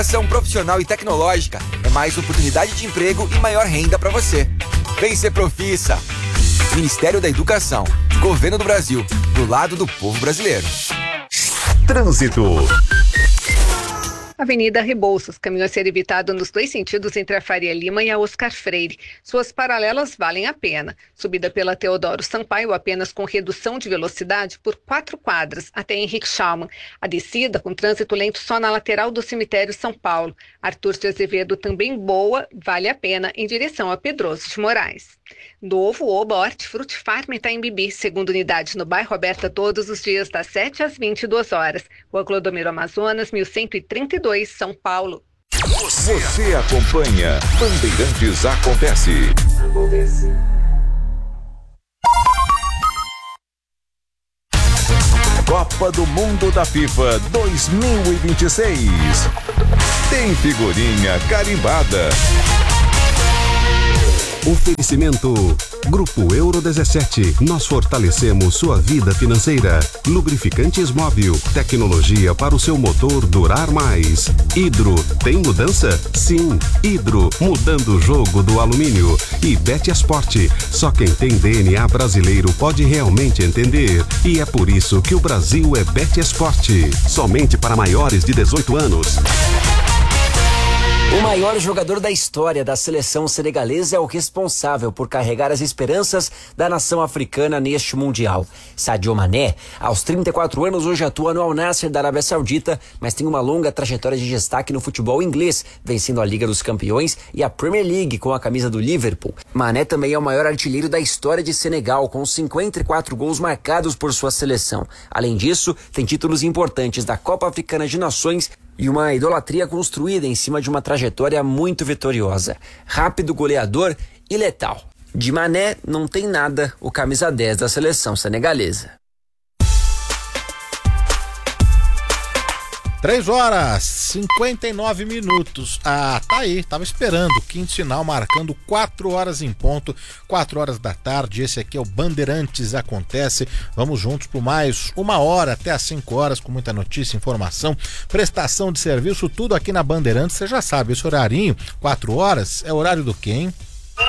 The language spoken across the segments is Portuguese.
Educação profissional e tecnológica é mais oportunidade de emprego e maior renda para você. Vem ser Profissa. Ministério da Educação, Governo do Brasil, do lado do povo brasileiro. Trânsito. Avenida Rebouças, caminho a ser evitado nos dois sentidos entre a Faria Lima e a Oscar Freire. Suas paralelas valem a pena. Subida pela Teodoro Sampaio apenas com redução de velocidade por 4 quadras até Henrique Schaumann. A descida com trânsito lento só na lateral do cemitério São Paulo. Arthur de Azevedo também boa, vale a pena em direção a Pedroso de Moraes. Novo Oba Hortifruti Farm Itaim-Bibi, segunda unidade no bairro, aberta todos os dias das 7 às 22 horas. Rua Clodomiro Amazonas, 1132, São Paulo. Você acompanha Bandeirantes Acontece. Copa do Mundo da FIFA 2026. Tem figurinha carimbada. Oferecimento Grupo Euro 17. Nós fortalecemos sua vida financeira. Lubrificantes Móbil. Tecnologia para o seu motor durar mais. Hidro. Tem mudança? Sim. Hidro. Mudando o jogo do alumínio. E Betesport. Só quem tem DNA brasileiro pode realmente entender. E é por isso que o Brasil é Betesport. Somente para maiores de 18 anos. O maior jogador da história da seleção senegalesa é o responsável por carregar as esperanças da nação africana neste Mundial. Sadio Mané, aos 34 anos, hoje atua no Al Nassr da Arábia Saudita, mas tem uma longa trajetória de destaque no futebol inglês, vencendo a Liga dos Campeões e a Premier League com a camisa do Liverpool. Mané também é o maior artilheiro da história de Senegal, com 54 gols marcados por sua seleção. Além disso, tem títulos importantes da Copa Africana de Nações e uma idolatria construída em cima de uma trajetória muito vitoriosa. Rápido, goleador e letal. De Mané não tem nada o camisa 10 da seleção senegalesa. 3h59. Tá aí, tava esperando o quinto sinal, marcando 4 horas em ponto, 4 horas da tarde. Esse aqui é o Bandeirantes Acontece. Vamos juntos por mais 1 hora, até às 5 horas, com muita notícia, informação, prestação de serviço, tudo aqui na Bandeirantes. Você já sabe, esse horarinho, 4 horas, é horário do quê, hein?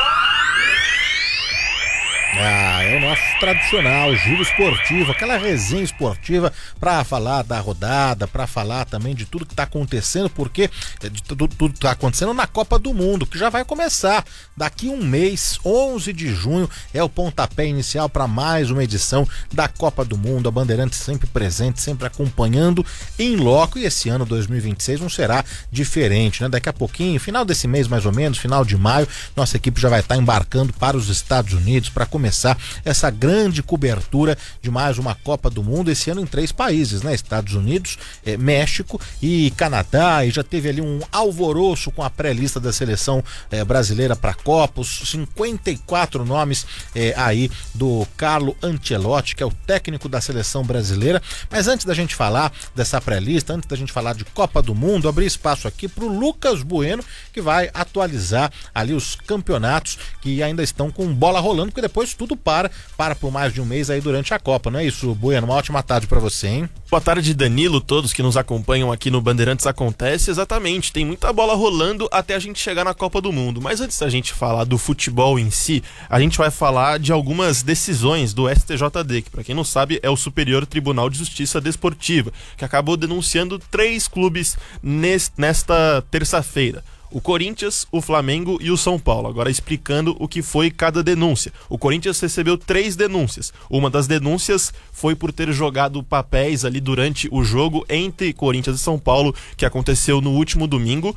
É o nosso tradicional giro esportivo, aquela resenha esportiva para falar da rodada, para falar também de tudo que está acontecendo, porque de tudo que está acontecendo na Copa do Mundo, que já vai começar daqui um mês, 11 de junho, é o pontapé inicial para mais uma edição da Copa do Mundo. A Bandeirantes sempre presente, sempre acompanhando em loco, e esse ano 2026 não será diferente, né? Daqui a pouquinho, final desse mês mais ou menos, final de maio, nossa equipe já vai estar embarcando para os Estados Unidos para começar essa grande cobertura de mais uma Copa do Mundo, esse ano em 3 países, né? Estados Unidos, México e Canadá, e já teve ali um alvoroço com a pré-lista da seleção brasileira para a Copa, os 54 nomes aí do Carlo Ancelotti, que é o técnico da seleção brasileira. Mas antes da gente falar dessa pré-lista, antes da gente falar de Copa do Mundo, abrir espaço aqui pro Lucas Bueno, que vai atualizar ali os campeonatos que ainda estão com bola rolando, porque depois tudo para por mais de um mês aí durante a Copa, não é isso, Bueno? Uma ótima tarde para você, hein? Boa tarde, Danilo, todos que nos acompanham aqui no Bandeirantes Acontece. Exatamente, tem muita bola rolando até a gente chegar na Copa do Mundo, mas antes da gente falar do futebol em si, a gente vai falar de algumas decisões do STJD, que para quem não sabe é o Superior Tribunal de Justiça Desportiva, que acabou denunciando 3 clubes nesta terça-feira: o Corinthians, o Flamengo e o São Paulo. Agora explicando o que foi cada denúncia. O Corinthians recebeu 3 denúncias. Uma das denúncias foi por ter jogado papéis ali durante o jogo entre Corinthians e São Paulo, que aconteceu no último domingo.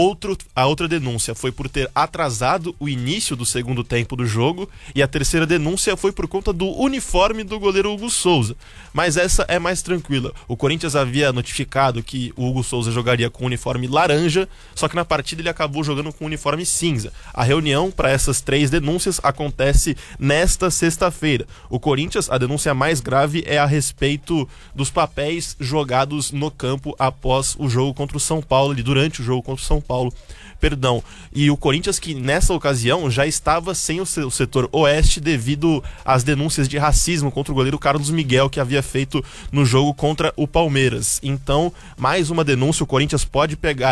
A outra denúncia foi por ter atrasado o início do segundo tempo do jogo. E a terceira denúncia foi por conta do uniforme do goleiro Hugo Souza. Mas essa é mais tranquila. O Corinthians havia notificado que o Hugo Souza jogaria com o uniforme laranja, só que na partida ele acabou jogando com o uniforme cinza. A reunião para essas 3 denúncias acontece nesta sexta-feira. O Corinthians, a denúncia mais grave é a respeito dos papéis jogados no campo após o jogo contra o São Paulo, e durante o jogo contra o São Paulo. E o Corinthians, que nessa ocasião já estava sem o setor oeste devido às denúncias de racismo contra o goleiro Carlos Miguel, que havia feito no jogo contra o Palmeiras. Então, mais uma denúncia, o Corinthians pode pegar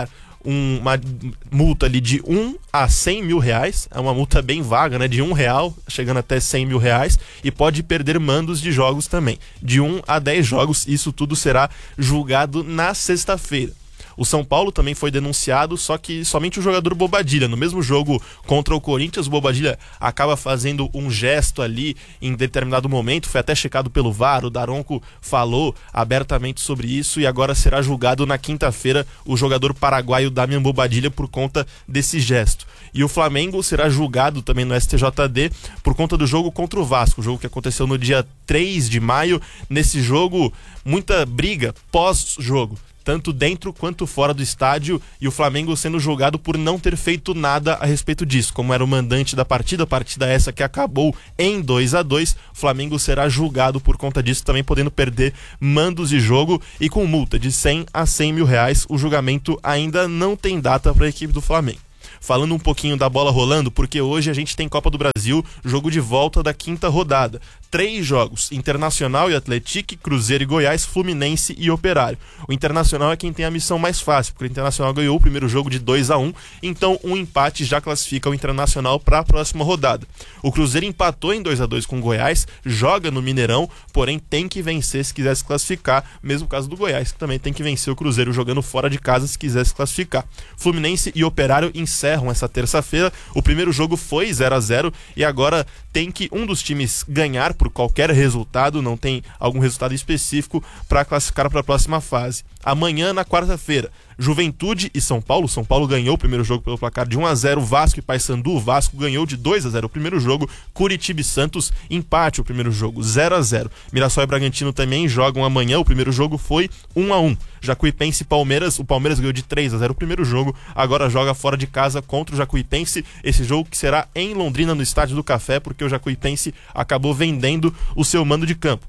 uma multa ali de 1 a 100 mil reais, é uma multa bem vaga, né, de R$1, chegando até 100 mil reais, e pode perder mandos de jogos também, de 1 a 10 jogos, isso tudo será julgado na sexta-feira. O São Paulo também foi denunciado, só que somente o jogador Bobadilla. No mesmo jogo contra o Corinthians, o Bobadilla acaba fazendo um gesto ali em determinado momento, foi até checado pelo VAR, o Daronco falou abertamente sobre isso e agora será julgado na quinta-feira o jogador paraguaio Damian Bobadilla por conta desse gesto. E o Flamengo será julgado também no STJD por conta do jogo contra o Vasco, o jogo que aconteceu no dia 3 de maio. Nesse jogo, muita briga pós-jogo, tanto dentro quanto fora do estádio, e o Flamengo sendo julgado por não ter feito nada a respeito disso. Como era o mandante da partida, a partida essa que acabou em 2-2, o Flamengo será julgado por conta disso, também podendo perder mandos de jogo e com multa de 100 a 100 mil reais. O julgamento ainda não tem data para a equipe do Flamengo. Falando um pouquinho da bola rolando, porque hoje a gente tem Copa do Brasil, jogo de volta da quinta rodada. 3 jogos, Internacional e Atlético, Cruzeiro e Goiás, Fluminense e Operário. O Internacional é quem tem a missão mais fácil, porque o Internacional ganhou o primeiro jogo de 2-1, então um empate já classifica o Internacional para a próxima rodada. O Cruzeiro empatou em 2-2 com o Goiás, joga no Mineirão, porém tem que vencer se quiser se classificar, mesmo caso do Goiás, que também tem que vencer o Cruzeiro jogando fora de casa se quiser se classificar. Fluminense e Operário encerram essa terça-feira, o primeiro jogo foi 0-0 e agora tem que um dos times ganhar por qualquer resultado, não tem algum resultado específico para classificar para a próxima fase. Amanhã, na quarta-feira, Juventude e São Paulo. São Paulo ganhou o primeiro jogo pelo placar de 1-0, Vasco e Paysandu. O Vasco ganhou de 2-0 o primeiro jogo. Curitiba e Santos, empate o primeiro jogo, 0-0. Mirassol e Bragantino também jogam amanhã. O primeiro jogo foi 1-1. Jacuipense e Palmeiras. O Palmeiras ganhou de 3-0 o primeiro jogo. Agora joga fora de casa contra o Jacuipense. Esse jogo que será em Londrina, no Estádio do Café, porque o Jacuipense acabou vendendo o seu mando de campo.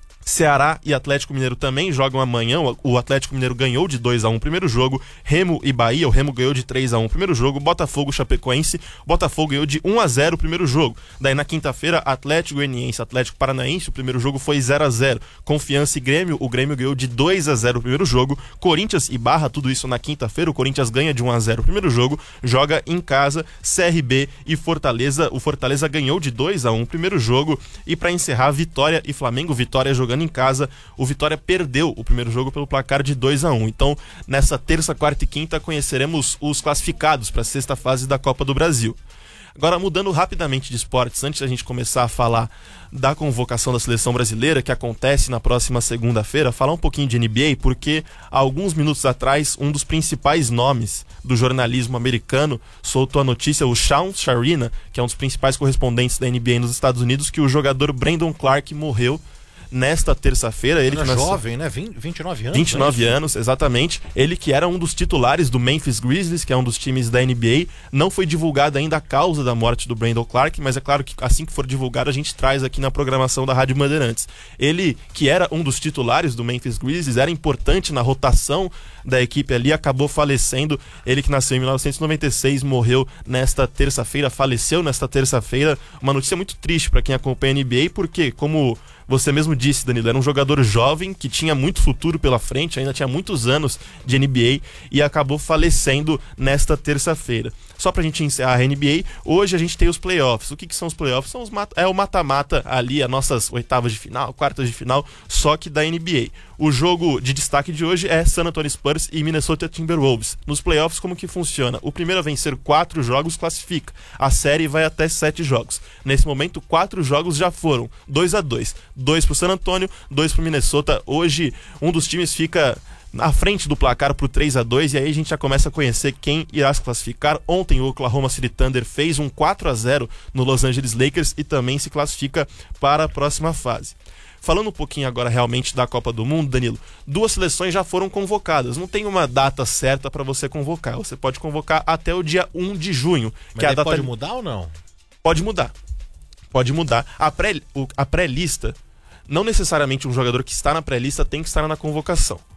Ceará e Atlético Mineiro também jogam amanhã. O Atlético Mineiro ganhou de 2-1 o primeiro jogo. Remo e Bahia, o Remo ganhou de 3-1 o primeiro jogo. Botafogo e Chapecoense, Botafogo ganhou de 1-0 o primeiro jogo. Daí na quinta-feira, Atlético Goianiense, Atlético Paranaense, o primeiro jogo foi 0-0. Confiança e Grêmio, o Grêmio ganhou de 2-0 o primeiro jogo. Corinthians e Barra, tudo isso na quinta-feira. O Corinthians ganha de 1-0 o primeiro jogo, joga em casa. CRB e Fortaleza, o Fortaleza ganhou de 2-1 o primeiro jogo. E para encerrar, Vitória e Flamengo, Vitória jogando em casa, o Vitória perdeu o primeiro jogo pelo placar de 2-1. Então, nessa terça, quarta e quinta, conheceremos os classificados para a sexta fase da Copa do Brasil. Agora, mudando rapidamente de esportes, antes da gente começar a falar da convocação da seleção brasileira, que acontece na próxima segunda-feira, falar um pouquinho de NBA, porque há alguns minutos atrás, um dos principais nomes do jornalismo americano soltou a notícia, o Sean Sharina, que é um dos principais correspondentes da NBA nos Estados Unidos, que o jogador Brandon Clark morreu nesta terça-feira. Ele era jovem, né? 29 anos. 29 anos, exatamente. Ele que era um dos titulares do Memphis Grizzlies, que é um dos times da NBA. Não foi divulgada ainda a causa da morte do Brandon Clark, mas é claro que assim que for divulgado a gente traz aqui na programação da Rádio Bandeirantes. Ele que era um dos titulares do Memphis Grizzlies, era importante na rotação da equipe ali, acabou falecendo. Ele que nasceu em 1996, morreu nesta terça-feira, faleceu nesta terça-feira. Uma notícia muito triste para quem acompanha a NBA, porque, como você mesmo disse, Danilo, era um jogador jovem que tinha muito futuro pela frente, ainda tinha muitos anos de NBA e acabou falecendo nesta terça-feira. Só pra gente encerrar a NBA, hoje a gente tem os playoffs. O que são os playoffs? É o mata-mata ali, as nossas oitavas de final, quartas de final, só que da NBA. O jogo de destaque de hoje é San Antonio Spurs e Minnesota Timberwolves. Nos playoffs, como que funciona? O primeiro a vencer 4 jogos classifica. A série vai até 7 jogos. Nesse momento, 4 jogos já foram 2-2. 2 pro San Antonio, 2 pro Minnesota. Hoje, um dos times fica à frente do placar pro 3-2 e aí a gente já começa a conhecer quem irá se classificar. Ontem o Oklahoma City Thunder fez um 4-0 no Los Angeles Lakers e também se classifica para a próxima fase. Falando um pouquinho agora realmente da Copa do Mundo, Danilo, 2 seleções já foram convocadas. Não tem uma data certa para você convocar. Você pode convocar até o dia 1 de junho. Mas que é a data... pode mudar ou não? Pode mudar. Pode mudar. A pré-lista, não necessariamente um jogador que está na pré-lista tem que estar na convocação.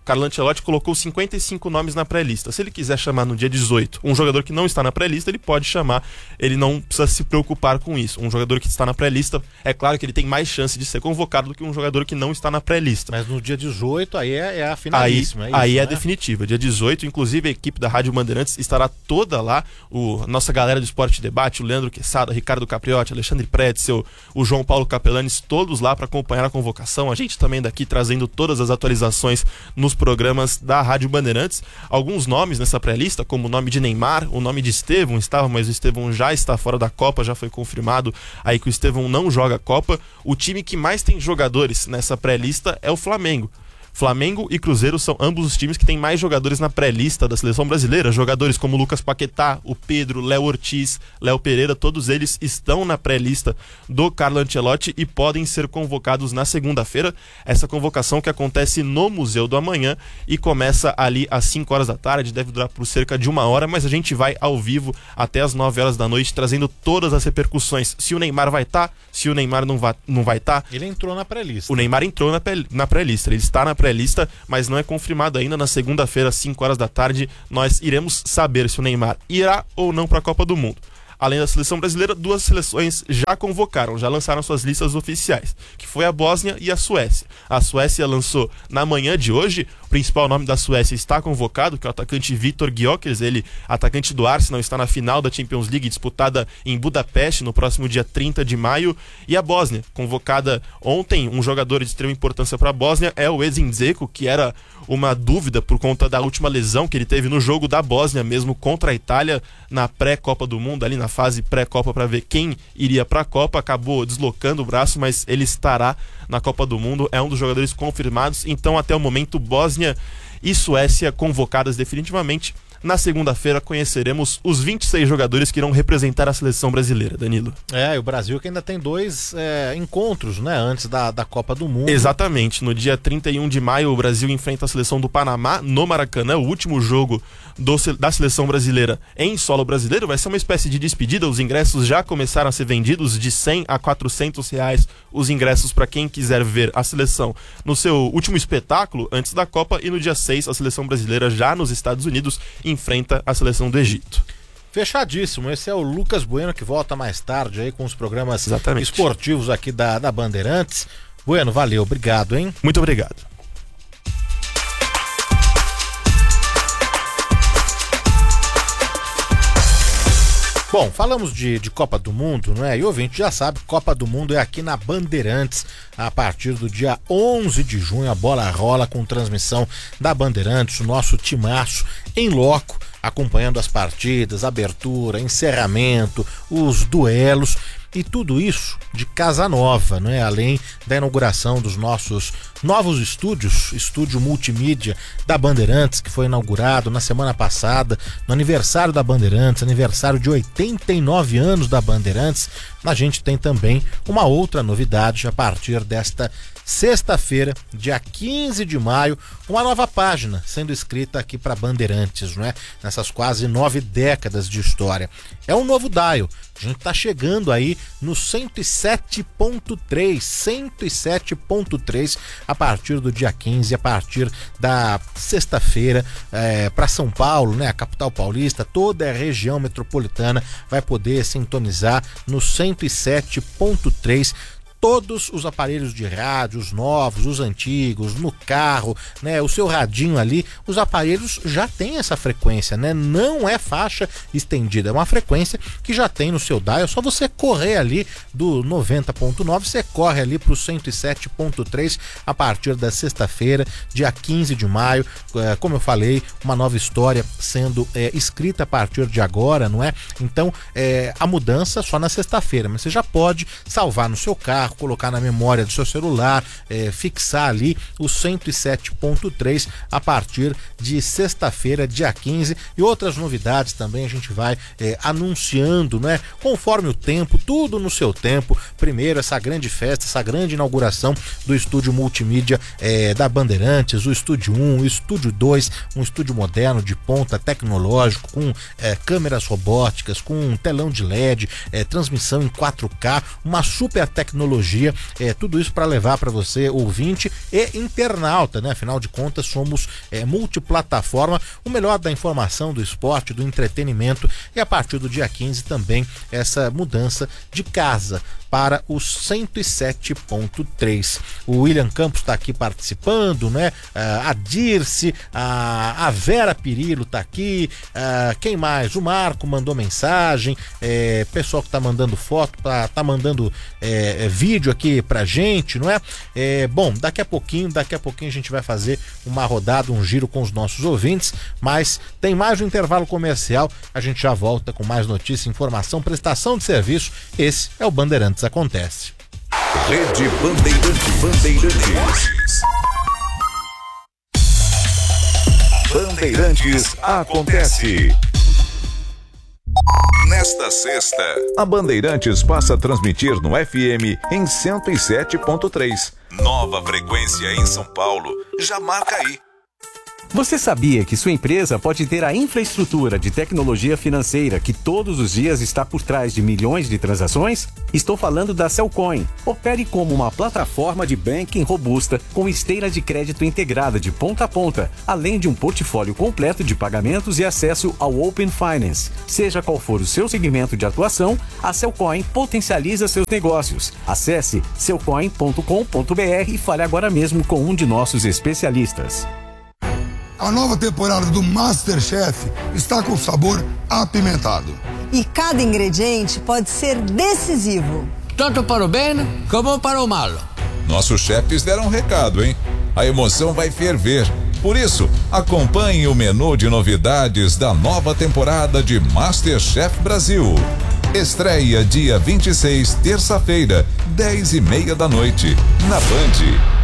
Carlo Ancelotti colocou 55 nomes na pré-lista. Se ele quiser chamar no dia 18 um jogador que não está na pré-lista, ele pode chamar, ele não precisa se preocupar com isso. Um jogador que está na pré-lista, é claro que ele tem mais chance de ser convocado do que um jogador que não está na pré-lista. Mas no dia 18 aí é a finalíssima. Aí é definitiva. Dia 18, inclusive a equipe da Rádio Bandeirantes estará toda lá, nossa galera do Esporte Debate, o Leandro Quesada, Ricardo Capriotti, Alexandre Pretzel, o João Paulo Capelanes, todos lá para acompanhar a convocação. A gente também daqui trazendo todas as atualizações nos programas da Rádio Bandeirantes. Alguns nomes nessa pré-lista, como o nome de Neymar, o nome de Estevão estava, mas o Estevão já está fora da Copa, já foi confirmado aí que o Estevão não joga a Copa. O time que mais tem jogadores nessa pré-lista é o Flamengo. Flamengo e Cruzeiro são ambos os times que têm mais jogadores na pré-lista da seleção brasileira. Jogadores como Lucas Paquetá, o Pedro, Léo Ortiz, Léo Pereira, todos eles estão na pré-lista do Carlo Ancelotti e podem ser convocados na segunda-feira. Essa convocação que acontece no Museu do Amanhã e começa ali às 5 horas da tarde, deve durar por cerca de 1 hora, mas a gente vai ao vivo até às 9 horas da noite, trazendo todas as repercussões. Se o Neymar vai estar, se o Neymar não vai estar. Ele entrou na pré-lista. O Neymar entrou na pré-lista, ele está na pré-lista, mas não é confirmado ainda. Na segunda-feira, às 5 horas da tarde, nós iremos saber se o Neymar irá ou não para a Copa do Mundo. Além da seleção brasileira, 2 seleções já convocaram, já lançaram suas listas oficiais, que foi a Bósnia e a Suécia. A Suécia lançou na manhã de hoje, o principal nome da Suécia está convocado, que é o atacante Viktor Gyökeres, ele, atacante do Arsenal, está na final da Champions League, disputada em Budapeste, no próximo dia 30 de maio. E a Bósnia, convocada ontem, um jogador de extrema importância para a Bósnia, é o Edin Dzeko, que era uma dúvida por conta da última lesão que ele teve no jogo da Bósnia, mesmo contra a Itália, na pré-Copa do Mundo, ali na fase pré-Copa para ver quem iria para a Copa, acabou deslocando o braço, mas ele estará na Copa do Mundo, é um dos jogadores confirmados. Então, até o momento, Bósnia e Suécia convocadas definitivamente. Na segunda-feira conheceremos os 26 jogadores que irão representar a seleção brasileira, Danilo. E o Brasil que ainda tem 2 encontros, né, antes da Copa do Mundo. Exatamente, no dia 31 de maio o Brasil enfrenta a seleção do Panamá no Maracanã, o último jogo da seleção brasileira em solo brasileiro. Vai ser uma espécie de despedida, os ingressos já começaram a ser vendidos de R$100 a R$400, os ingressos para quem quiser ver a seleção no seu último espetáculo antes da Copa. E no dia 6 a seleção brasileira já nos Estados Unidos enfrenta a seleção do Egito. Fechadíssimo, esse é o Lucas Bueno, que volta mais tarde aí com os programas Exatamente. Esportivos aqui da Bandeirantes. Bueno, valeu, obrigado, hein? Muito obrigado. Bom, falamos de Copa do Mundo, não é? E o ouvinte já sabe, Copa do Mundo é aqui na Bandeirantes, a partir do dia 11 de junho, a bola rola com transmissão da Bandeirantes, o nosso timaço em loco, acompanhando as partidas, abertura, encerramento, os duelos e tudo isso de casa nova, não é? Além da inauguração dos nossos novos estúdios, estúdio multimídia da Bandeirantes, que foi inaugurado na semana passada, no aniversário da Bandeirantes, aniversário de 89 anos da Bandeirantes. A gente tem também uma outra novidade a partir desta sexta-feira, dia 15 de maio, uma nova página sendo escrita aqui para Bandeirantes, não é? Nessas quase 9 décadas de história. É um novo dial. A gente está chegando aí no 107.3 a partir do dia 15, a partir da sexta-feira, para São Paulo, né? A capital paulista, toda a região metropolitana vai poder sintonizar no 107.3. Todos os aparelhos de rádio, os novos, os antigos, no carro, né, o seu radinho ali, os aparelhos já têm essa frequência, né? Não é faixa estendida, é uma frequência que já tem no seu dial. É só você correr ali do 90.9, você corre ali para o 107.3 a partir da sexta-feira, dia 15 de maio. Como eu falei, uma nova história sendo escrita a partir de agora, não é? Então, a mudança só na sexta-feira, mas você já pode salvar no seu carro, colocar na memória do seu celular, fixar ali o 107.3 a partir de sexta-feira, dia 15, e outras novidades também a gente vai anunciando, né? Conforme o tempo, tudo no seu tempo. Primeiro essa grande festa, essa grande inauguração do estúdio multimídia da Bandeirantes, o estúdio 1, o estúdio 2, um estúdio moderno de ponta, tecnológico, com câmeras robóticas, com um telão de LED, transmissão em 4K, uma super tecnologia tecnologia, tudo isso para levar para você, ouvinte e internauta, né? Afinal de contas, somos multiplataforma, o melhor da informação, do esporte, do entretenimento, e a partir do dia 15 também essa mudança de casa para o 107.3. O William Campos está aqui participando, né? A Dirce, a Vera Pirillo está aqui, quem mais? O Marco mandou mensagem, pessoal que está mandando foto, tá mandando vídeo aqui pra gente, não é? Bom, daqui a pouquinho a gente vai fazer uma rodada, um giro com os nossos ouvintes, mas tem mais um intervalo comercial, a gente já volta com mais notícia, informação, prestação de serviço. Esse é o Bandeirantes Acontece. Rede Bandeirantes. Bandeirantes Acontece. Nesta sexta, a Bandeirantes passa a transmitir no FM em 107.3. Nova frequência em São Paulo. Já marca aí. Você sabia que sua empresa pode ter a infraestrutura de tecnologia financeira que todos os dias está por trás de milhões de transações? Estou falando da Cellcoin. Opere como uma plataforma de banking robusta com esteira de crédito integrada de ponta a ponta, além de um portfólio completo de pagamentos e acesso ao Open Finance. Seja qual for o seu segmento de atuação, a Cellcoin potencializa seus negócios. Acesse cellcoin.com.br e fale agora mesmo com um de nossos especialistas. A nova temporada do MasterChef está com sabor apimentado. E cada ingrediente pode ser decisivo. Tanto para o bem como para o mal. Nossos chefes deram um recado, hein? A emoção vai ferver. Por isso, acompanhe o menu de novidades da nova temporada de MasterChef Brasil. Estreia dia 26, terça-feira, 10h30 da noite, na Band.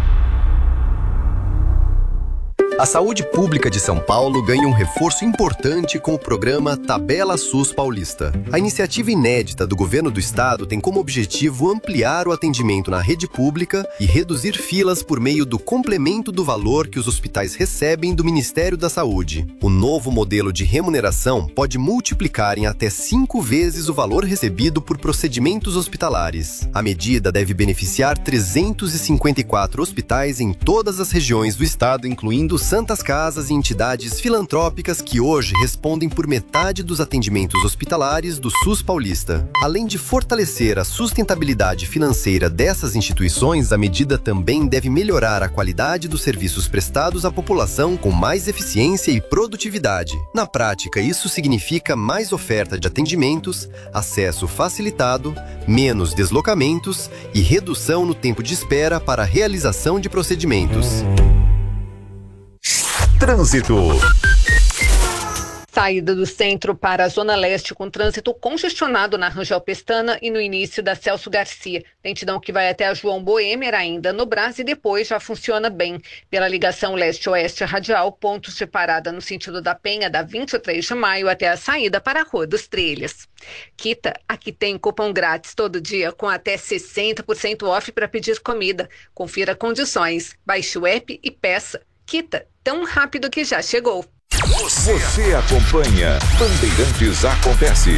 A saúde pública de São Paulo ganha um reforço importante com o programa Tabela SUS Paulista. A iniciativa inédita do governo do estado tem como objetivo ampliar o atendimento na rede pública e reduzir filas por meio do complemento do valor que os hospitais recebem do Ministério da Saúde. O novo modelo de remuneração pode multiplicar em até 5 vezes o valor recebido por procedimentos hospitalares. A medida deve beneficiar 354 hospitais em todas as regiões do estado, incluindo santas casas e entidades filantrópicas que hoje respondem por metade dos atendimentos hospitalares do SUS paulista. Além de fortalecer a sustentabilidade financeira dessas instituições, a medida também deve melhorar a qualidade dos serviços prestados à população com mais eficiência e produtividade. Na prática, isso significa mais oferta de atendimentos, acesso facilitado, menos deslocamentos e redução no tempo de espera para a realização de procedimentos. Trânsito. Saída do centro para a Zona Leste com trânsito congestionado na Rangel Pestana e no início da Celso Garcia. Lentidão que vai até a João Boemer ainda no Brás e depois já funciona bem. Pela ligação leste-oeste radial, pontos de parada no sentido da Penha da 23 de maio até a saída para a Rua dos Trilhas. Quita, aqui tem cupom grátis todo dia com até 60% off para pedir comida. Confira condições, baixe o app e peça. Quita, tão rápido que já chegou. Você acompanha Bandeirantes Acontece.